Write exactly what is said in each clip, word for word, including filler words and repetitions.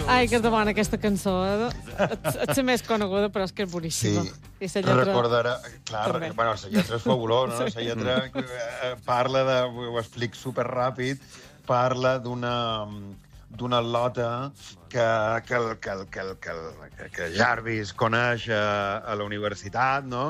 Ai, que és de bona aquesta cançó. És la més coneguda, però és que és boníssima. Sí, I la lletra... recordarà... Clar, també. bueno, la lletra és fabulosa, no? Sí. La lletra eh, parla de... Ho explic superràpid. Parla d'una d'una lota que, que, el- que, el- que, el- que, el- que Jarvis coneix a, a la universitat, no?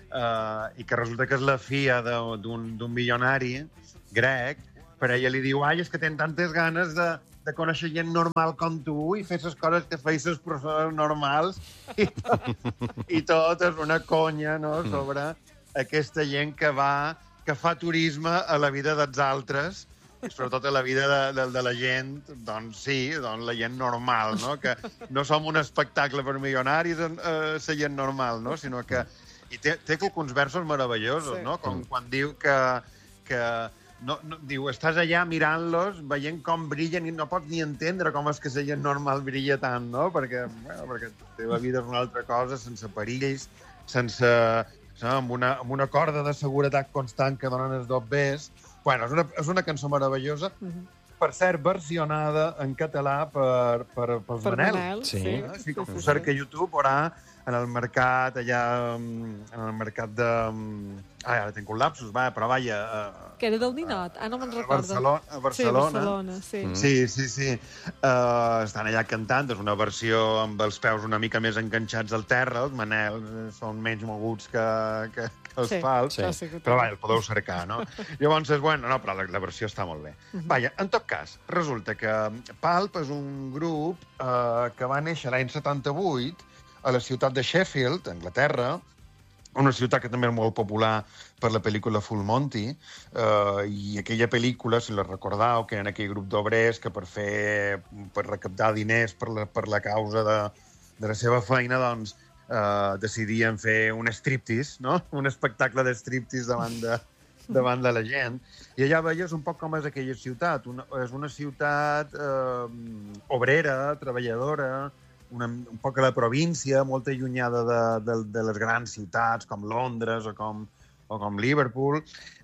Uh, I que resulta que és la filla de- d'un d'un milionari grec, però ella li diu, ai, és que tenen tantes ganes de, de conèixer gent normal com tu i fer les coses que feis les persones normals, i tot, i tot és una conya, no?, sobre aquesta gent que va, que fa turisme a la vida dels altres, i sobretot a la vida de, de, de la gent, doncs sí, doncs la gent normal, no?, que no som un espectacle per milionaris, eh, la gent normal, no?, sinó que... I té, té alguns versos meravellosos, Sí. no?, com quan diu que... que no, no, diu, estàs allà mirant-los, veient com brillen i no pots ni entendre com és que la gent normal brilla tant, no?, perquè, bueno, perquè la teva vida és una altra cosa, sense perills, sense... No, amb, una, amb una corda de seguretat constant que donen els dobbers. Bueno, és una, és una cançó meravellosa, Uh -huh. per cert, versionada en català per, per, pels Per Manel. Manel, Sí. sí. Eh? Si com sí, ho sí, cerca a sí. YouTube, veurà en el mercat allà... En el mercat de... Ai, ara tinc un lapsus, va, però vaja... Que era del Ninot. Ah, no me'n A recordo. Barcelona, a Sí, Barcelona. Barcelona, sí. Mm. Sí, sí, sí. Uh, estan allà cantant, és una versió amb els peus una mica més enganxats al terra, els Manel eh, són menys moguts que, que, que els Sí, pals, això sí que però té. vaja, el podeu cercar, no? Llavors, és bueno, no, però la, la versió està molt bé. Mhm. Vaja, en tot cas, resulta que Pulp és un grup eh, que va néixer l'any setanta-vuit a la ciutat de Sheffield, Anglaterra, una ciutat que també és molt popular per la pel·lícula Full Monty, eh, i aquella pel·lícula, si la recordeu, que era aquell grup d'obrers que per fer, per recaptar diners per la, per la causa de, de la seva feina, doncs, eh, decidien fer un striptease, no?, un espectacle de striptease davant de, davant de la gent. I allà veies un poc com és aquella ciutat. Una, és una ciutat eh, obrera, treballadora, una, un poc a la província, molt allunyada de, de, de les grans ciutats, com Londres o com, o com Liverpool.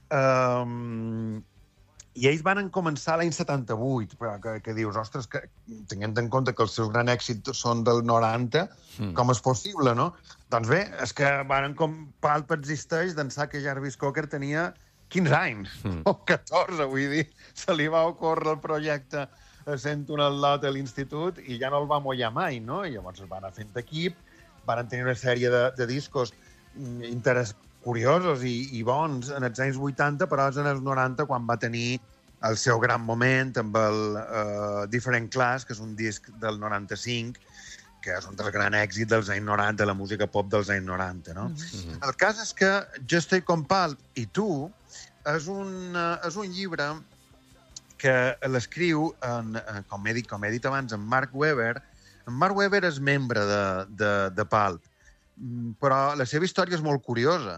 Um, I ells van començar l'any setanta-vuit, però que, que dius, ostres, que, tenint en compte que els seus grans èxits són del noranta, Mm. com és possible, no? Doncs bé, és que van com Pulp existeix d'ençà que Jarvis Cocker tenia quinze anys, Mm. o catorze, vull dir. Se li va ocórrer el projecte sent un al·lot a l'institut i ja no el va mollar mai, no? I llavors es van anar fent equip, van tenir una sèrie de, de discos mm, interès curiosos i, i bons en els anys vuitanta, però és en els noranta quan va tenir el seu gran moment amb el uh, Different Class, que és un disc del noranta-cinc, que és un dels grans èxits dels anys noranta, la música pop dels anys noranta, no? Mhm. El cas és que Jo estoy con Pulp i tu és un, uh, és un llibre que l'escriu, en, en, com, he dit, com he dit abans, en Mark Webber. En Mark Webber és membre de, de, de Pulp, Mm, però la seva història és molt curiosa,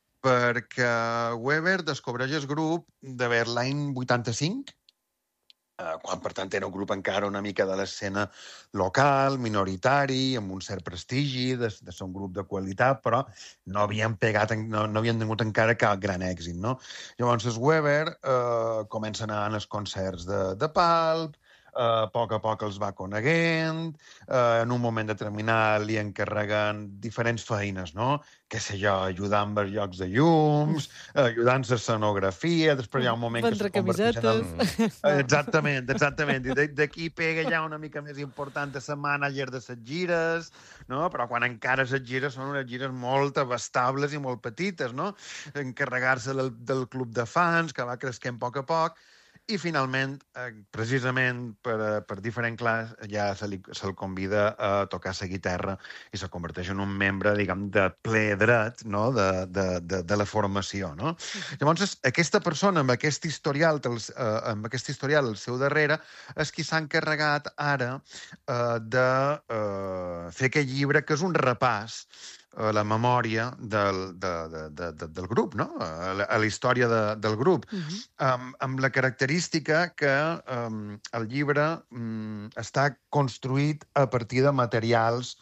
perquè Webber descobreix el grup d'haver l'any vuitanta-cinc, eh, quan, per tant, era un grup encara una mica de l'escena local, minoritari, amb un cert prestigi, de, de ser un grup de qualitat, però no havien pegat, no, no havien tingut encara cap gran èxit, no? Llavors, el Weber eh, comença a anar als concerts de, de Pulp, eh, a poc a poc els va coneguent, eh, en un moment determinat li encarreguen diferents feines, no? Què sé jo, ajudar amb els llocs de llums, ajudant a l'escenografia, després hi ha un moment Vendre que se converteix en el... camisetes. Eh, Exactament, exactament. I de- d'aquí pega ja una mica més important de ser mànager de les gires, no? Però quan encara les gires són unes gires molt abastables i molt petites, no? Encarregar-se del, del club de fans, que va cresquent a poc a poc, i finalment, eh, precisament per, eh, per Different Class, ja se'l se convida a tocar la guitarra i se converteix en un membre, diguem, de ple dret, no? de, de, de, de la formació, no? Llavors, aquesta persona amb aquest historial, dels, eh, amb aquest historial al seu darrere, és qui s'ha encarregat ara eh, de eh, fer aquest llibre, que és un repàs a la memòria del, de, de, de, de, del grup, no? A la, a la història de, del grup, Uh -huh. um, amb la característica que um, el llibre um, està construït a partir de materials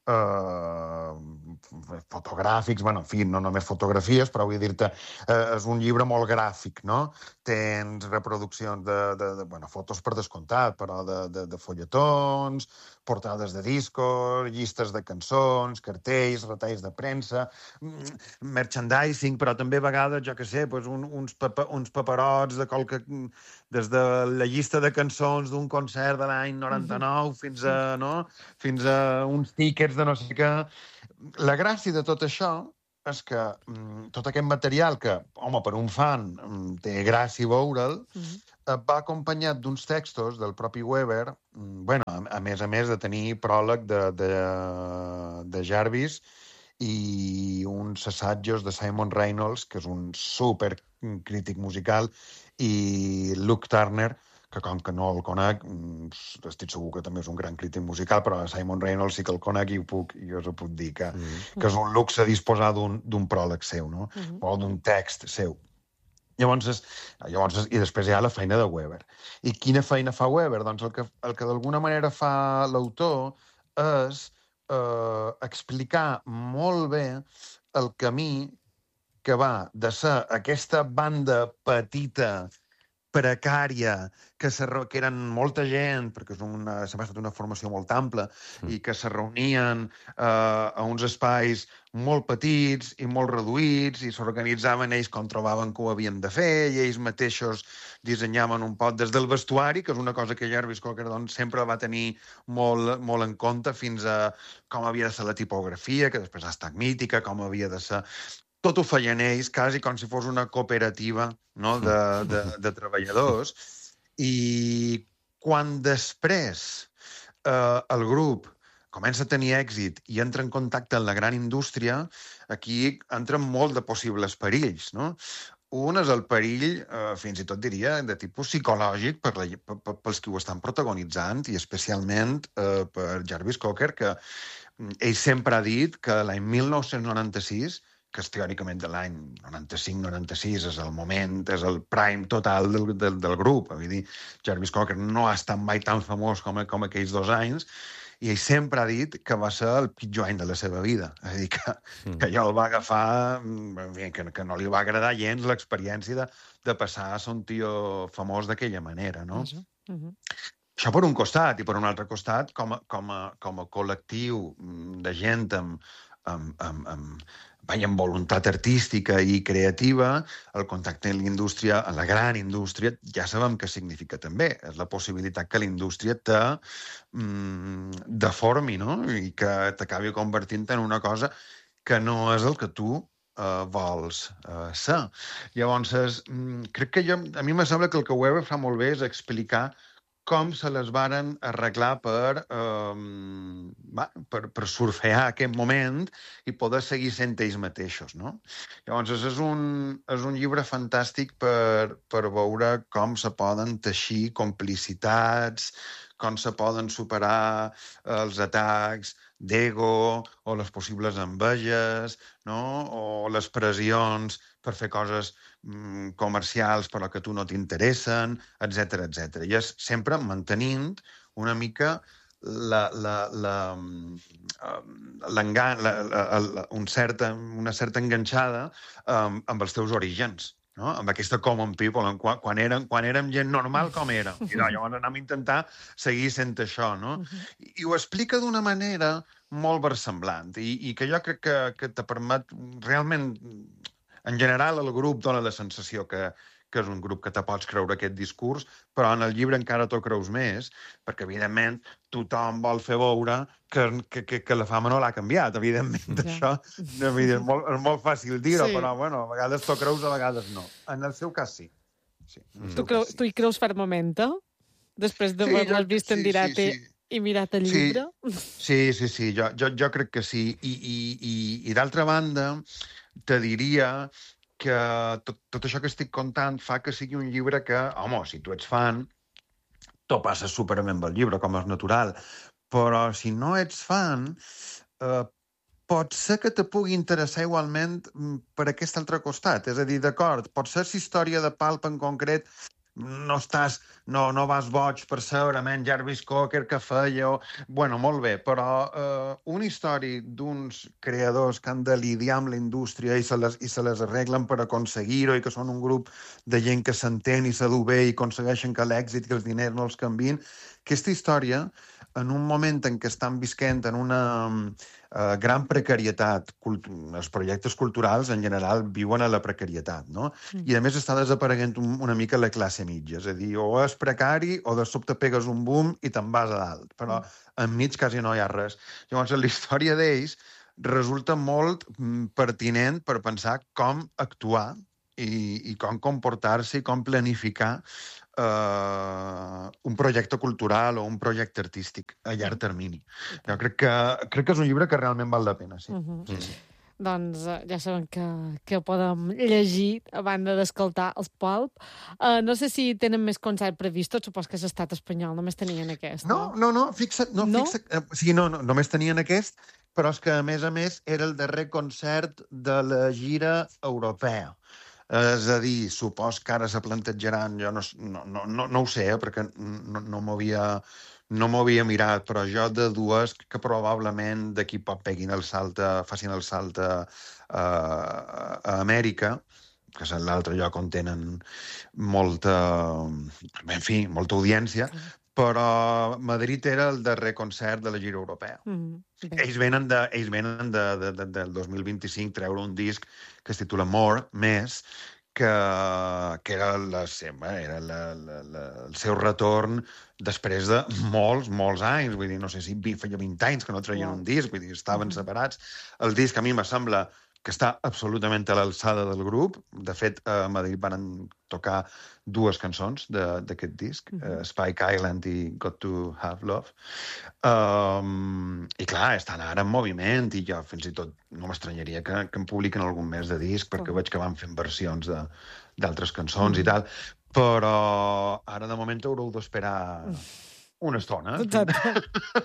eh, fotogràfics, bueno, en fi, no només fotografies, però vull dir-te, eh, és un llibre molt gràfic, no? Tens reproduccions de, de, de bueno, fotos per descomptat, però de, de, de folletons, portades de discos, llistes de cançons, cartells, retalls de premsa, mm, merchandising, però també a vegades, jo què sé, pues un, uns, papa, uns paperots de qualque, des de la llista de cançons d'un concert de l'any noranta-nou Mhm. fins Sí. a, no? fins a uns tíquets de no sé què. La gràcia de tot això és que mm, tot aquest material que, home, per un fan mm, té gràcia veure'l, Mhm. eh, va acompanyat d'uns textos del propi Weber, mm, bueno, a, a més a més de tenir pròleg de, de, de Jarvis i uns assajos de Simon Reynolds, que és un super crític musical, i Luke Turner, que com que no el conec, mm, estic segur que també és un gran crític musical, però a Simon Reynolds sí que el conec i, ho puc, i us ho puc dir, que, Mm. que és un luxe disposar d'un d'un pròleg seu, no? Mhm. O d'un text seu. Llavors, és, llavors és, i després hi ha la feina de Weber. I quina feina fa Weber? Doncs el que, el que d'alguna manera fa l'autor és eh, explicar molt bé el camí que va de ser aquesta banda petita, precària, que, se, re- que eren molta gent, perquè és una, s'ha estat una formació molt ampla, Mm. i que se reunien eh, a uns espais molt petits i molt reduïts, i s'organitzaven ells com trobaven que ho havien de fer, i ells mateixos dissenyaven un pot des del vestuari, que és una cosa que Jarvis Cocker doncs, sempre va tenir molt, molt en compte, fins a com havia de ser la tipografia, que després ha estat mítica, com havia de ser... Tot ho feien ells, quasi com si fos una cooperativa, no?, de, de, de treballadors. I quan després eh, el grup comença a tenir èxit i entra en contacte amb la gran indústria, aquí entren molt de possibles perills, no? Un és el perill, eh, fins i tot diria, de tipus psicològic per la, per, per, pels qui ho estan protagonitzant, i especialment eh, per Jarvis Cocker, que mm, ell sempre ha dit que l'any mil nou-cents noranta-sis, que és teòricament de l'any noranta-cinc noranta-sis, és el moment, és el prime total del, del, del grup. Vull dir, Jarvis Cocker no ha estat mai tan famós com, com aquells dos anys, i ell sempre ha dit que va ser el pitjor any de la seva vida. És a dir, que, Mm. que allò el va agafar... En fi, que, que no li va agradar gens l'experiència de, de passar a ser un tio famós d'aquella manera, no? Això. Mhm. Això per un costat, i per un altre costat, com a, com a, com a col·lectiu mm, de gent amb, amb, amb, amb, vaja, amb voluntat artística i creativa, el contacte amb la indústria, amb la gran indústria, ja sabem què significa també. És la possibilitat que la indústria te mm, deformi, no?, i que t'acabi convertint en una cosa que no és el que tu eh, vols eh, ser. Llavors, és, mm, crec que jo, a mi me sembla que el que Weber fa molt bé és explicar com se les varen arreglar per, eh, va, per, per surfear aquest moment i poder seguir sent ells mateixos, no? Llavors, és un, és un llibre fantàstic per, per veure com se poden teixir complicitats, com se poden superar els atacs d'ego o les possibles enveges, no?, o les pressions per fer coses mm, comercials però que a tu no t'interessen, etcètera, etcètera. I és sempre mantenint una mica la, la, la, l'engan, la, la, la, un certa, una certa enganxada um, amb els teus orígens, no?, amb aquesta common people, en quan, quan, érem, quan érem gent normal com érem. I no, llavors anem a intentar seguir sent això, no? I, i ho explica d'una manera molt versemblant, i, i que jo crec que, que te permet realment... En general, el grup dona la sensació que, que és un grup que te pots creure aquest discurs, però en el llibre encara t'ho creus més, perquè, evidentment, tothom vol fer veure que, que, que, que la fama no l'ha canviat. Evidentment, Ja. això evident, molt, és molt fàcil dir-ho, Sí. però, bueno, a vegades t'ho creus, a vegades no. En el seu cas, sí. Sí, en el Tu, seu creu, cas, sí. tu hi creus fermament, eh? Després Sí, d'haver-les jo- vist en sí, directe sí, sí. i mirat el Sí. llibre? Sí, sí, sí, jo, jo, jo crec que sí. I, i, i, i d'altra banda, te diria que tot, tot això que estic contant fa que sigui un llibre que, home, si tu ets fan, t'ho passes superament amb el llibre, com és natural. Però si no ets fan, eh, pot ser que te pugui interessar igualment mm, per aquest altre costat. És a dir, d'acord, pot ser la història de Pulp en concret no estàs, no, no vas boig per seure, men, Jarvis Cocker, que feia... O... Bueno, molt bé, però eh, una història d'uns creadors que han de lidiar amb la indústria i se les, i se les arreglen per aconseguir-ho i que són un grup de gent que s'entén i s'ha dur bé i aconsegueixen que l'èxit i els diners no els canvien. Aquesta història, en un moment en què estan visquent en una uh, gran precarietat, els projectes culturals en general viuen a la precarietat, no? Mm. I a més està desapareguent un, una mica la classe mitja, és a dir, o és precari o de sobte pegues un boom i te'n vas a dalt, però mm. enmig quasi no hi ha res. Llavors, la història d'ells resulta molt pertinent per pensar com actuar i, i com comportar-se i com planificar Uh, un projecte cultural o un projecte artístic a llarg termini. Jo crec que, crec que és un llibre que realment val la pena, sí. Uh-huh. sí, sí. Doncs uh, ja sabem que, que podem llegir a banda d'escoltar els Pulp. Uh, no sé si tenen més concert previstos, supos que és l'estat espanyol, només tenien aquest, no? No, no, no, fixa't, no, no? fixa't, uh, sí, no, no, només tenien aquest, però és que, a més a més, era el darrer concert de la gira europea. És a dir, supos que ara se plantejaran, jo no, no, no, no ho sé, eh, perquè no, no m'ho havia, no m'ho havia mirat, però jo de dues que probablement d'aquí poc peguin el salt, facin el salt a, a, a Amèrica, que és l'altre lloc on tenen molta, en fi, molta audiència, però Madrid era el darrer concert de la gira europea. Mm, ells venen, de, ells venen de, de, de, del dos mil vint-i-cinc treure un disc que es titula More, Més, que, que era, la seva, era la, la, la, el seu retorn després de molts, molts anys. Vull dir, no sé si feia vint anys que no traien wow. un disc, vull dir, estaven mm-hmm. separats. El disc a mi me sembla que està absolutament a l'alçada del grup. De fet, a Madrid van tocar dues cançons d'aquest disc, mm-hmm. uh, Spike Island i Got to Have Love. Um, I clar, estan ara en moviment i jo fins i tot no m'estranyaria que, que en publiquen algun més de disc perquè oh. veig que van fent versions d'altres cançons mm-hmm. i tal. Però ara de moment haureu d'esperar una estona. Exacte.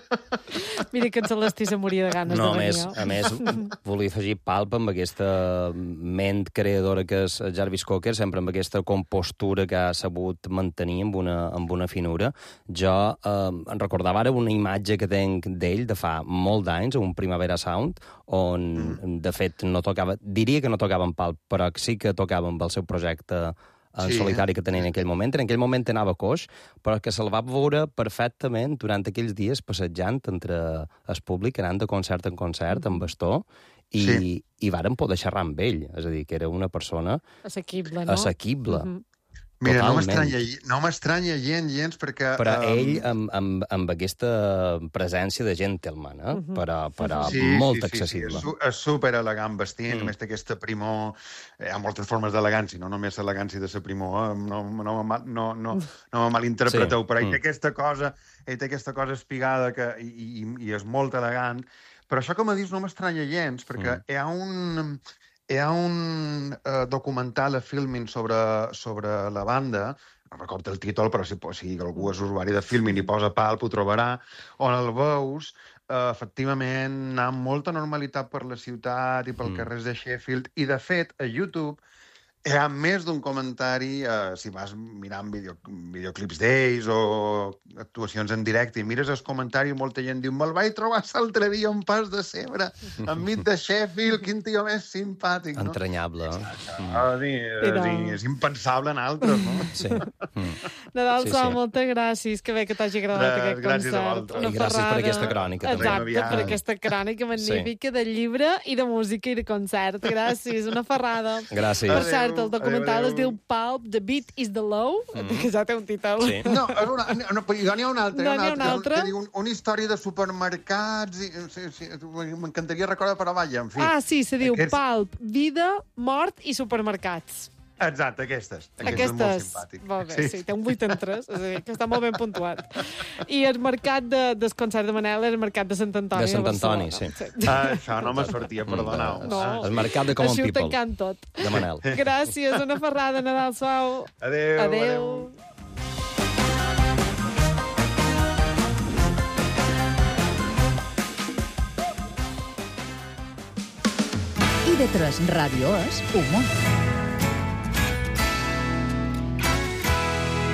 Mira que en Celestí se moria de ganes no, de venir. No, a més, volia afegir Pulp amb aquesta ment creadora que és Jarvis Cocker, sempre amb aquesta compostura que ha sabut mantenir amb una, amb una finura. Jo eh, em recordava ara una imatge que tenc d'ell de fa molt d'anys, un Primavera Sound, on, mm. de fet, no tocava, diria que no tocava en Pulp, però sí que tocava amb el seu projecte en sí, solitari que tenia en aquell moment. En aquell moment anava coix, però que se'l va veure perfectament durant aquells dies passejant entre el públic, anant de concert en concert, amb bastó, i, sí. i varen poder xerrar amb ell. És a dir, que era una persona... Assequible, no? Assequible. Mm-hmm. Mira, no m'estranya, no m'estranya gens, gens, perquè... Però um... ell, amb, amb, amb aquesta presència de gentleman, eh? Uh-huh. però, però sí, molt sí, accessible. Sí, sí. És super elegant vestit, mm. només té aquesta primor... Hi ha moltes formes d'elegància, no només l'elegància de ser primor, eh? no, no, no, no, no, no me malinterpreteu, sí. però ell té mm. aquesta cosa, ell té aquesta cosa espigada que, i, i, i és molt elegant. Però això, com a dius, no m'estranya gens, perquè mm. hi ha un... Hi ha un uh, documental a Filmin sobre, sobre la banda, no recordo el títol, però si, si algú és usuari de Filmin i posa Pulp ho trobarà, on el veus, uh, efectivament, anar amb molta normalitat per la ciutat i pel mm. carrers de Sheffield, i de fet, a YouTube hi ha més d'un comentari, uh, si vas mirant video, videoclips d'ells o actuacions en directe i mires els comentaris, molta gent diu me'l vaig trobar l'altre dia un pas de Cebre, enmig de Sheffield, quin tio més simpàtic, no? Entranyable. Mm. És, és, és impensable en altres, no? Sí. Mm. Nadal, sí, Sol, sí. moltes gràcies, que bé que t'hagi agradat Gràcies aquest concert. a vosaltres. I gràcies per aquesta crònica, també. Exacte, per aquesta crònica magnífica sí. de llibre i de música i de concert. Gràcies, una ferrada. Gràcies. Per cert, el documental adéu, adéu. es diu Pulp, The Beat is the Low, mm. que ja té un títol. Sí. No, és una, no, no, n'hi ha una altra. No, n'hi ha una altra. Que diu un, una història de supermercats. I, sí, sí, m'encantaria recordar, però vaja, en fi. Ah, sí, se diu Aquests... Pulp, Vida, Mort i Supermercats. Exacte, aquestes. Aquestes, aquestes. És molt simpàtic. Molt bé, sí. sí, té un vuit en tres, és a dir, que està molt ben puntuat. I el mercat de, del concert de Manel és el mercat de Sant Antoni. De Sant Antoni, sí. sí. Ah, això no me sortia, perdoneu. No. El mercat de Common People. Així ho tancant tot. De Manel. Gràcies, una ferrada, Nadal suau. Adéu. Adéu. I de tres Ràdio és humor.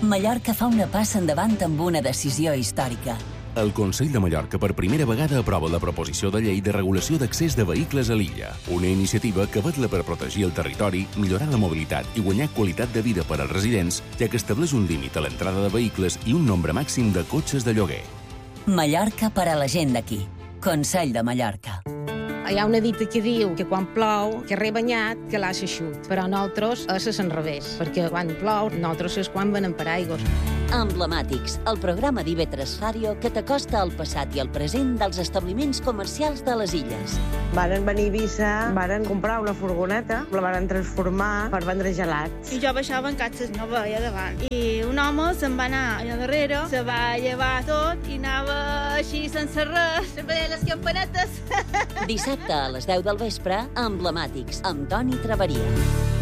Mallorca fa una passa endavant amb una decisió històrica. El Consell de Mallorca per primera vegada aprova la proposició de llei de regulació d'accés de vehicles a l'illa, una iniciativa que vetla per protegir el territori, millorar la mobilitat i guanyar qualitat de vida per als residents, ja que estableix un límit a l'entrada de vehicles i un nombre màxim de cotxes de lloguer. Mallorca per a la gent d'aquí. Consell de Mallorca. Hi ha una dita que diu que quan plou, que re banyat, que l'ha xut. Però nosaltres és a l'enrevés, perquè quan plou, nosaltres és quan venen per aigües. Emblemàtics, el programa d'I V tres Ràdio que t'acosta al passat i al present dels establiments comercials de les illes. Varen venir a Eivissa, varen comprar una furgoneta, la varen transformar per vendre gelats. I jo baixava en catxes, no veia davant. I un home se'n va anar allà darrere, se va llevar tot i anava així sense res, sempre deia les campanetes. Dissabte a les deu del vespre, Emblemàtics, amb Toni Traveria.